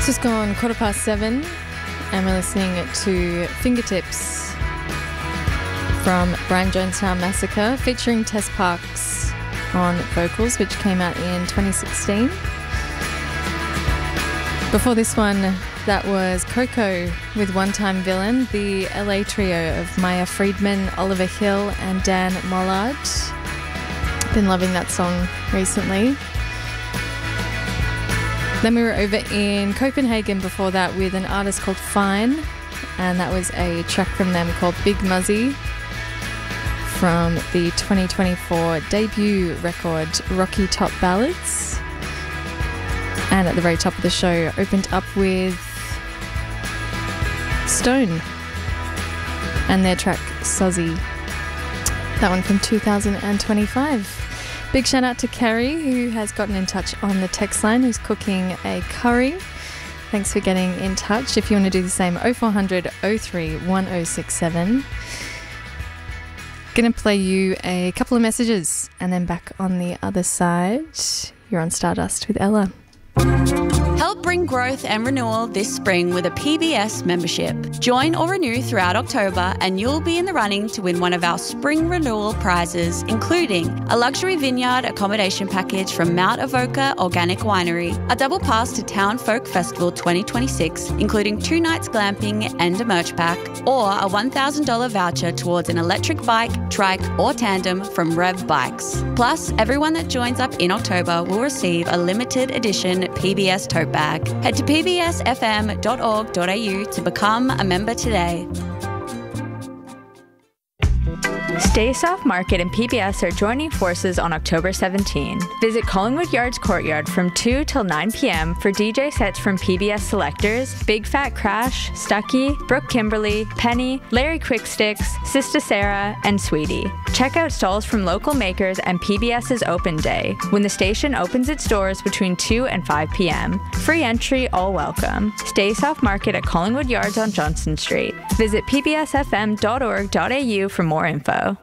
It's just gone 7:15 and we're listening to Fingertips from Brian Jonestown Massacre featuring Tess Parks on vocals, which came out in 2016. Before this one, that was Coco with One Time Villain, the LA trio of Maya Friedman, Oliver Hill and Dan Mollard. Been loving that song recently. Then we were over in Copenhagen before that with an artist called Fine, and that was a track from them called Big Muzzy from the 2024 debut record Rocky Top Ballads. And at the very top of the show, opened up with Stone and their track Sozzy. That one from 2025. Big shout out to Carrie, who has gotten in touch on the text line, who's cooking a curry. Thanks for getting in touch. If you want to do the same, 0400 03 1067. Going to play you a couple of messages and then back on the other side. You're on Stardust with Ella. Help bring growth and renewal this spring with a PBS membership. Join or renew throughout October and you'll be in the running to win one of our spring renewal prizes, including a luxury vineyard accommodation package from Mount Avoca Organic Winery, a double pass to Town Folk Festival 2026, including 2 nights glamping and a merch pack, or a $1,000 voucher towards an electric bike, trike or tandem from Rev Bikes. Plus, everyone that joins up in October will receive a limited edition PBS tote bag. Head to pbsfm.org.au to become a member today. Stay Soft Market and PBS are joining forces on October 17. Visit Collingwood Yard's Courtyard from 2 till 9 p.m. for DJ sets from PBS selectors Big Fat Crash, Stucky, Brooke Kimberly, Penny, Larry Quicksticks, Sister Sarah, and Sweetie. Check out stalls from local makers and PBS's Open Day, when the station opens its doors between 2 and 5 p.m. Free entry, all welcome. Stay Soft Market at Collingwood Yards on Johnston Street. Visit pbsfm.org.au for more info.